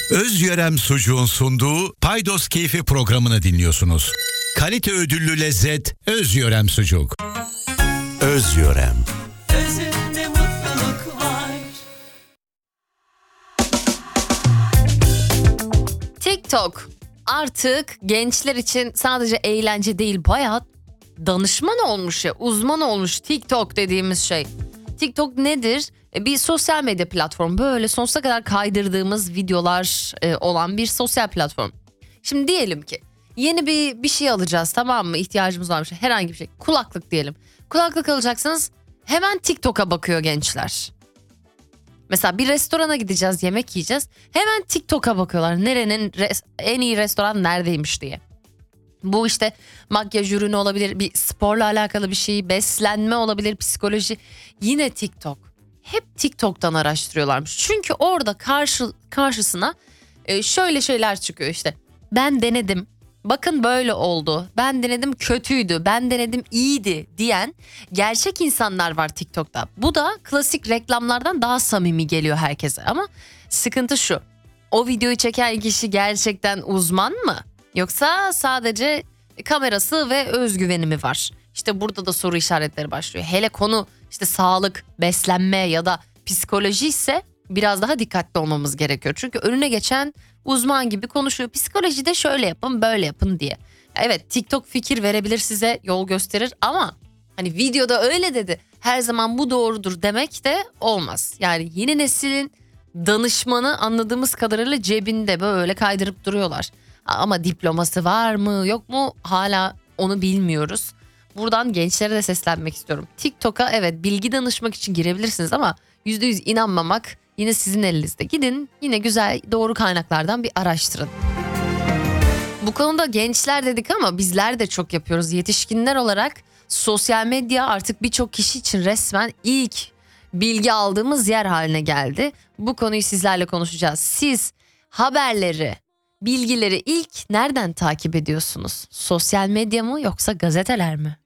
Özyörem Sucuğun sunduğu Paydos Keyfi programını dinliyorsunuz. Kalite ödüllü lezzet Özyörem Sucuk. Özyörem. Özünde mutluluk var. TikTok artık gençler için sadece eğlence değil, bayağı danışman olmuş ya, uzman olmuş TikTok dediğimiz şey. TikTok nedir? Bir sosyal medya platformu, böyle sonsuza kadar kaydırdığımız videolar olan bir sosyal platform. Şimdi diyelim ki yeni bir şey alacağız, tamam mı? İhtiyacımız varmış, herhangi bir şey. Kulaklık diyelim. Kulaklık alacaksınız, hemen TikTok'a bakıyor gençler. Mesela bir restorana gideceğiz, yemek yiyeceğiz. Hemen TikTok'a bakıyorlar. Nerenin en iyi restoran neredeymiş diye. Bu işte makyaj ürünü olabilir, bir sporla alakalı bir şey, beslenme olabilir, psikoloji. Yine TikTok. Hep TikTok'tan araştırıyorlarmış. Çünkü orada karşısına şöyle şeyler çıkıyor işte. Ben denedim. Bakın böyle oldu. Ben denedim, kötüydü. Ben denedim, iyiydi diyen gerçek insanlar var TikTok'ta. Bu da klasik reklamlardan daha samimi geliyor herkese. Ama sıkıntı şu. O videoyu çeken kişi gerçekten uzman mı? Yoksa sadece kamerası ve özgüveni mi var? İşte burada da soru işaretleri başlıyor. Hele konu işte sağlık, beslenme ya da psikoloji ise biraz daha dikkatli olmamız gerekiyor. Çünkü önüne geçen uzman gibi konuşuyor. Psikolojide şöyle yapın, böyle yapın diye. Evet, TikTok fikir verebilir, size yol gösterir ama hani videoda öyle dedi, her zaman bu doğrudur demek de olmaz. Yani yeni neslin danışmanı anladığımız kadarıyla cebinde böyle kaydırıp duruyorlar. Ama diploması var mı yok mu hala onu bilmiyoruz. Buradan gençlere de seslenmek istiyorum. TikTok'a evet bilgi danışmak için girebilirsiniz ama %100 inanmamak yine sizin elinizde. Gidin yine güzel doğru kaynaklardan bir araştırın. Bu konuda gençler dedik ama bizler de çok yapıyoruz. Yetişkinler olarak sosyal medya artık birçok kişi için resmen ilk bilgi aldığımız yer haline geldi. Bu konuyu sizlerle konuşacağız. Siz haberleri, bilgileri ilk nereden takip ediyorsunuz? Sosyal medya mı yoksa gazeteler mi?